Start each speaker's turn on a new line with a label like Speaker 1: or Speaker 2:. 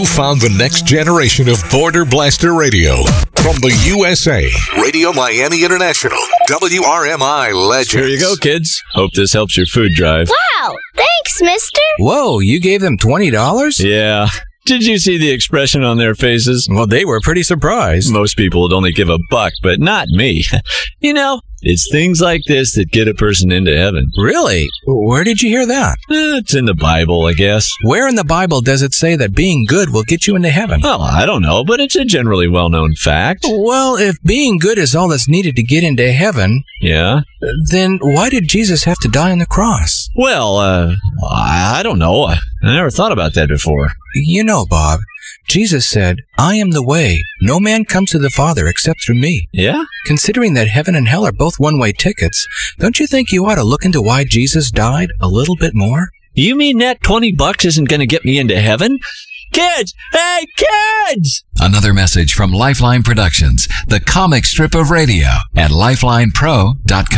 Speaker 1: You found the next generation of Border Blaster Radio. From the USA, Radio Miami International, WRMI Legends.
Speaker 2: Here you go, kids. Hope this helps your food drive.
Speaker 3: Wow, thanks, mister.
Speaker 4: Whoa, you gave them $20?
Speaker 2: Yeah. Did you see the expression on their faces?
Speaker 4: Well, they were pretty surprised.
Speaker 2: Most people would only give $1, but not me. You know, it's things like this that get a person into heaven.
Speaker 4: Really? Where did you hear that?
Speaker 2: It's in the Bible, I guess.
Speaker 4: Where in the Bible does it say that being good will get you into heaven?
Speaker 2: Well, I don't know, but it's a generally well-known fact.
Speaker 4: Well, if being good is all that's needed to get into heaven,
Speaker 2: Yeah?
Speaker 4: then why did Jesus have to die on the cross?
Speaker 2: Well, I don't know. I never thought about that before.
Speaker 4: You know, Bob, Jesus said, "I am the way. No man comes to the Father except through me."
Speaker 2: Yeah?
Speaker 4: Considering that heaven and hell are both one-way tickets, don't you think you ought to look into why Jesus died a little bit more?
Speaker 2: You mean that $20 isn't going to get me into heaven? Kids! Hey, kids!
Speaker 5: Another message from Lifeline Productions, the comic strip of radio at lifelinepro.com.